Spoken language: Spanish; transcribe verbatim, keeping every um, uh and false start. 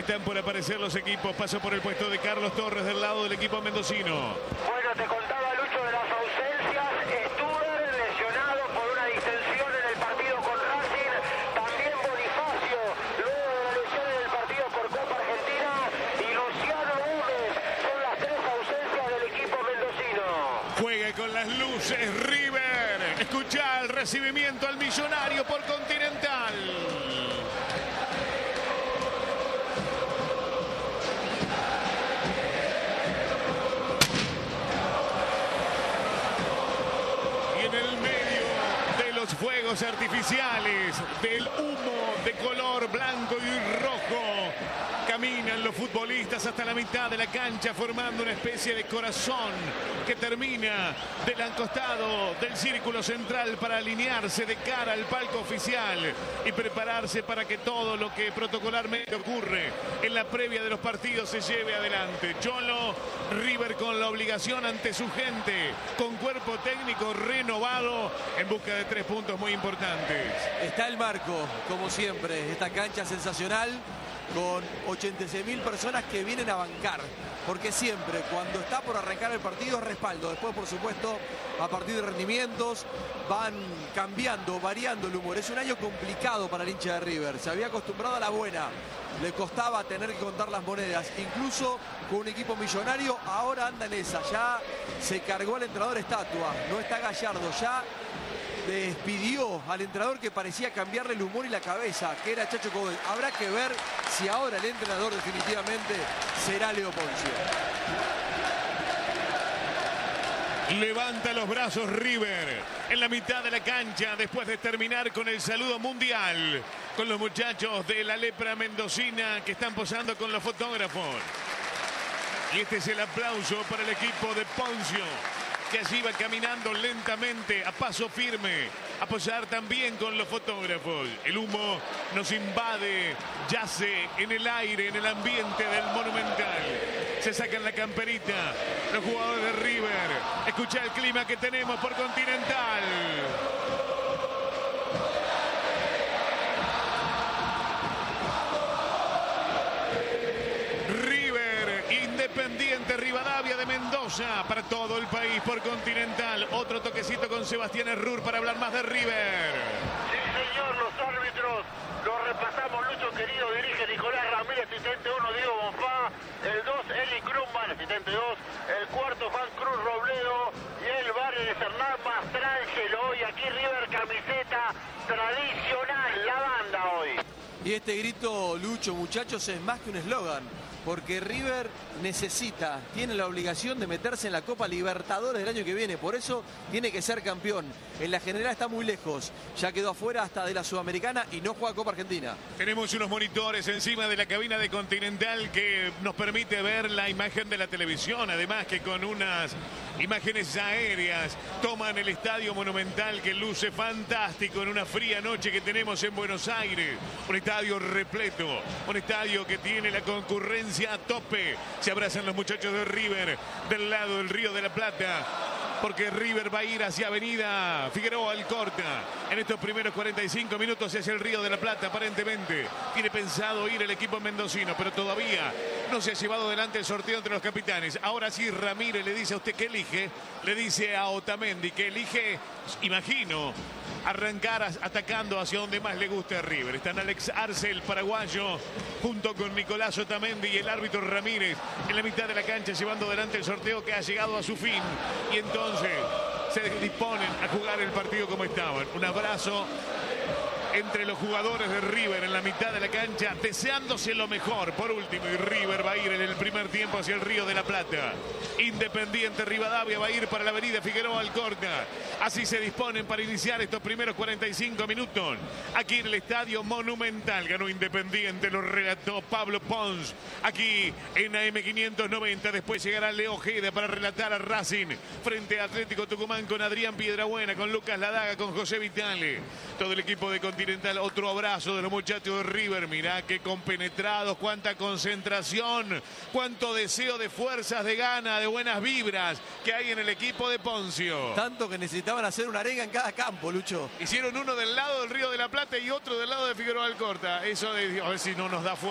Están por aparecer los equipos. Paso por el puesto de Carlos Torres del lado del equipo mendocino. Bueno, te contaba Lucho de las ausencias. Stuber lesionado por una distensión en el partido con Racing. También Bonifacio, luego de la lesión en el partido por Copa Argentina. Y Luciano Gómez. Son las tres ausencias del equipo mendocino. Juega con las luces River. Escucha el recibimiento al Millonario por Continental. Fuegos artificiales, del humo de color blanco y rojo, caminan los futbolistas hasta la mitad de la cancha formando una especie de corazón que termina del costado del círculo central para alinearse de cara al palco oficial y prepararse para que todo lo que protocolarmente ocurre en la previa de los partidos se lleve adelante. Cholo, River con la obligación ante su gente, con cuerpo técnico renovado en busca de tres puntos muy importantes. Está el marco, como siempre, esta cancha sensacional con ochenta y seis mil personas que vienen a bancar, porque siempre cuando está por arrancar el partido es respaldo. Después, por supuesto, a partir de rendimientos van cambiando, variando el humor. Es un año complicado para el hincha de River. Se había acostumbrado a la buena, le costaba tener que contar las monedas, incluso con un equipo millonario. Ahora anda en esa, ya se cargó al entrenador estatua, no está Gallardo, ya despidió al entrenador que parecía cambiarle el humor y la cabeza, que era Chacho Coudet. Habrá que ver si ahora el entrenador definitivamente será Leo Poncio. Levanta los brazos River en la mitad de la cancha después de terminar con el saludo mundial con los muchachos de la lepra mendocina que están posando con los fotógrafos. Y este es el aplauso para el equipo de Poncio, que allí va caminando lentamente, a paso firme, a posar también con los fotógrafos. El humo nos invade, yace en el aire, en el ambiente del Monumental. Se sacan la camperita los jugadores de River. Escucha el clima que tenemos por Continental. Independiente Rivadavia de Mendoza para todo el país por Continental. Otro toquecito con Sebastián Errur para hablar más de River. Sí, señor, los árbitros los repasamos. Lucho querido, dirige Nicolás Ramírez, asistente uno, Diego Bonfá. El dos, Eli Krumman, asistente dos. El cuarto, Juan Cruz Robledo. Y el bar es Hernán Mastrangelo. Y aquí River, camiseta tradicional, la banda hoy. Y este grito, Lucho, muchachos, es más que un eslogan, porque River necesita, tiene la obligación de meterse en la Copa Libertadores del año que viene. Por eso tiene que ser campeón. En la general está muy lejos. Ya quedó afuera hasta de la Sudamericana y no juega Copa Argentina. Tenemos unos monitores encima de la cabina de Continental que nos permite ver la imagen de la televisión. Además que con unas imágenes aéreas toman el Estadio Monumental, que luce fantástico en una fría noche que tenemos en Buenos Aires. Un estadio repleto, un estadio que tiene la concurrencia a tope. Se abrazan los muchachos de River del lado del Río de la Plata, porque River va a ir hacia Avenida Figueroa Alcorta. En estos primeros cuarenta y cinco minutos hacia el Río de la Plata, aparentemente tiene pensado ir el equipo mendocino, pero todavía no se ha llevado adelante el sorteo entre los capitanes. Ahora sí, Ramírez le dice a usted que elige, le dice a Otamendi que elige, imagino, arrancar atacando hacia donde más le guste a River. Están Alex Arce, el paraguayo, junto con Nicolás Otamendi y el árbitro Ramírez en la mitad de la cancha, llevando adelante el sorteo que ha llegado a su fin. Y entonces se disponen a jugar el partido como estaban. Un abrazo entre los jugadores de River en la mitad de la cancha, deseándose lo mejor. Por último, y River va a ir en el primer tiempo hacia el Río de la Plata. Independiente Rivadavia va a ir para la avenida Figueroa Alcorta. Así se disponen para iniciar estos primeros cuarenta y cinco minutos aquí en el Estadio Monumental. Ganó Independiente, lo relató Pablo Pons aquí en A M quinientos noventa. Después llegará Leo Ojeda para relatar a Racing frente a Atlético Tucumán con Adrián Piedrabuena, con Lucas Ladaga, con José Vitale. Todo el equipo de Continental. Otro abrazo de los muchachos de River. Mirá qué compenetrados, cuánta concentración, cuánto deseo de fuerzas, de gana, de buenas vibras que hay en el equipo de Poncio. Tanto que necesitaban hacer una arenga en cada campo, Lucho. Hicieron uno del lado del Río de la Plata y otro del lado de Figueroa Alcorta. Eso de, a ver si no nos da fuerza.